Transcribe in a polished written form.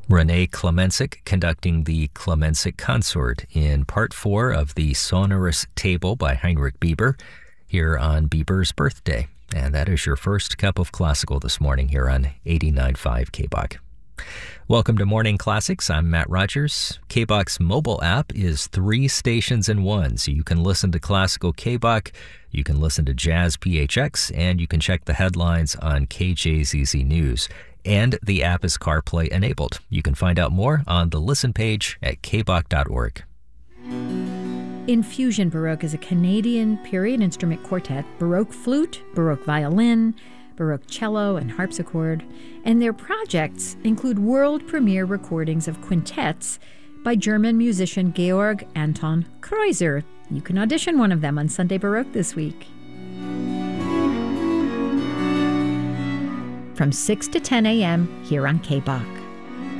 Renee Klemenczyk conducting the Klemenczyk Consort in Part 4 of the Sonorous Table by Heinrich Bieber here on Bieber's birthday. And that is your first cup of classical this morning here on 89.5 KBOC. Welcome to Morning Classics. I'm Matt Rogers. KBOC's mobile app is 3 stations in one, so you can listen to classical KBOC, you can listen to Jazz PHX, and you can check the headlines on KJZZ News. And the app is CarPlay enabled. You can find out more on the listen page at kboc.org. Infusion Baroque is a Canadian period instrument quartet, Baroque flute, Baroque violin, Baroque cello, and harpsichord, and their projects include world premiere recordings of quintets by German musician Georg Anton Kreuzer. You can audition one of them on Sunday Baroque this week. From 6 to 10 a.m. here on KBOC.